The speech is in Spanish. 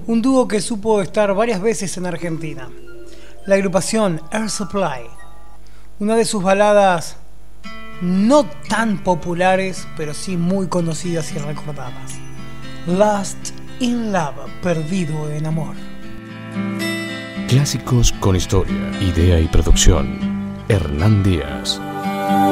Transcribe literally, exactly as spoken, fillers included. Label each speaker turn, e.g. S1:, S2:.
S1: un dúo que supo estar varias veces en Argentina. La agrupación Air Supply, una de sus baladas no tan populares, pero sí muy conocidas y recordadas. Lost in Love, perdido en amor.
S2: Clásicos con historia, idea y producción. Hernán Díaz.